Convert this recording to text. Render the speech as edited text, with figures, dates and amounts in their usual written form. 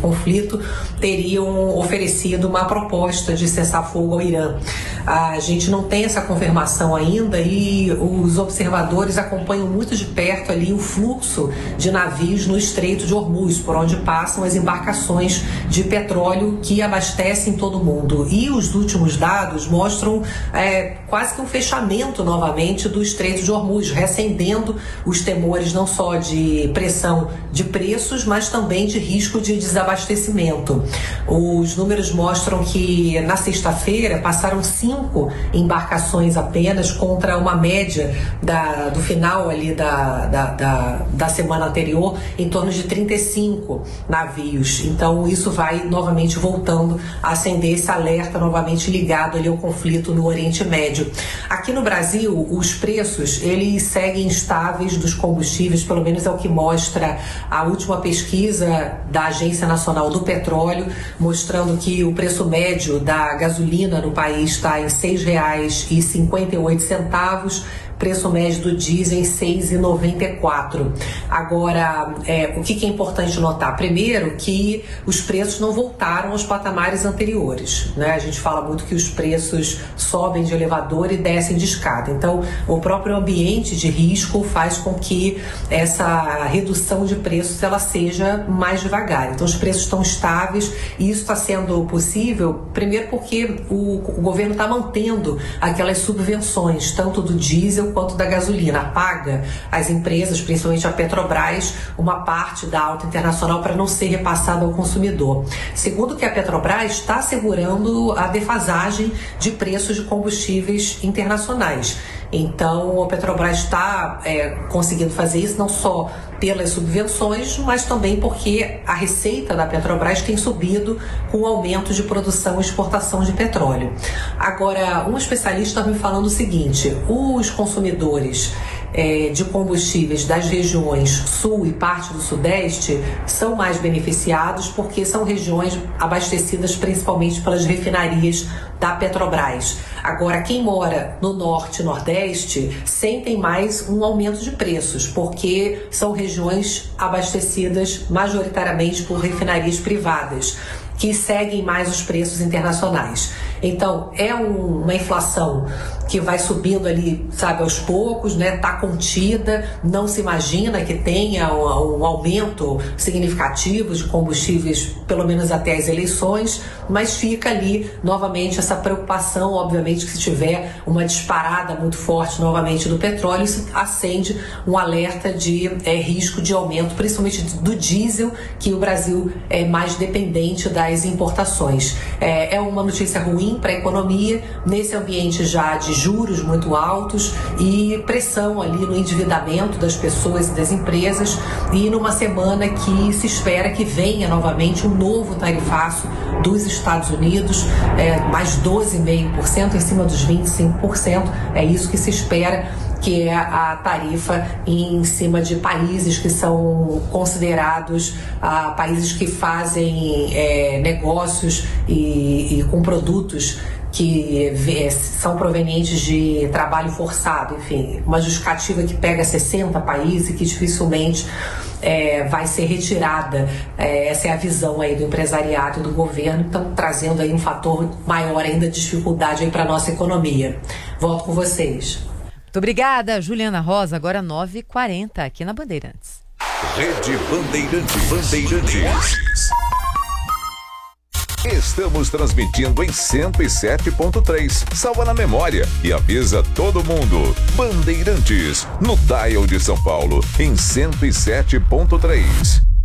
conflito, teriam oferecido uma proposta de cessar-fogo ao Irã. A gente não tem essa confirmação ainda e os observadores acompanham muito de perto ali o fluxo de navios no Estreito de Hormuz, por onde passam as embarcações de petróleo que abastecem todo mundo. E os últimos dados mostram quase que um fechamento novamente do Estreito de Hormuz, recendendo os temores não só de pressão de preços, mas também de risco de desabastecimento. Os números mostram que na sexta-feira passaram 5 embarcações apenas contra uma média do final ali da semana anterior em torno de 35 navios. Então isso vai novamente voltando a acender esse alerta novamente ligado ali ao conflito no Oriente Médio. Aqui no Brasil, os preços eles seguem estáveis dos combustíveis, pelo menos é o que mostra a última pesquisa da Agência Nacional do Petróleo, mostrando que o preço médio da gasolina no país está em R$ 6,58, preço médio do diesel em R$ 6,94. Agora, o que é importante notar? Primeiro, que os preços não voltaram aos patamares anteriores, né? A gente fala muito que os preços sobem de elevador e descem de escada. Então, o próprio ambiente de risco faz com que essa redução de preços ela seja mais devagar. Então, os preços estão estáveis e isso está sendo possível, primeiro porque o governo está mantendo aquelas subvenções, tanto do diesel quanto da gasolina, paga às empresas, principalmente a Petrobras, uma parte da alta internacional para não ser repassada ao consumidor. Segundo que a Petrobras está assegurando a defasagem de preços de combustíveis internacionais. Então, a Petrobras está conseguindo fazer isso não só pelas subvenções, mas também porque a receita da Petrobras tem subido com o aumento de produção e exportação de petróleo. Agora, um especialista está me falando o seguinte: os consumidores de combustíveis das regiões sul e parte do sudeste são mais beneficiados porque são regiões abastecidas principalmente pelas refinarias da Petrobras. Agora, quem mora no norte e nordeste sentem mais um aumento de preços, porque são regiões abastecidas majoritariamente por refinarias privadas, que seguem mais os preços internacionais. Então, é uma inflação que vai subindo ali, sabe, aos poucos, né? Tá contida, não se imagina que tenha um aumento significativo de combustíveis, pelo menos até as eleições, mas fica ali novamente essa preocupação, obviamente, que se tiver uma disparada muito forte novamente do petróleo, isso acende um alerta de risco de aumento, principalmente do diesel, que o Brasil é mais dependente das importações. É uma notícia ruim para a economia, nesse ambiente já de juros muito altos e pressão ali no endividamento das pessoas e das empresas, e numa semana que se espera que venha novamente um novo tarifaço dos Estados Unidos, mais 12,5% em cima dos 25%, é isso que se espera, que é a tarifa em cima de países que são considerados países que fazem negócios e com produtos que são provenientes de trabalho forçado, enfim, uma justificativa que pega 60 países e que dificilmente vai ser retirada. Essa é a visão aí do empresariado e do governo, então trazendo aí um fator maior ainda de dificuldade aí para a nossa economia. Volto com vocês. Muito obrigada, Juliana Rosa. Agora 9h40 aqui na Bandeirantes. Rede Bandeirantes. Estamos transmitindo em 107.3. Salva na memória e avisa todo mundo. Bandeirantes, no dial de São Paulo, em 107.3.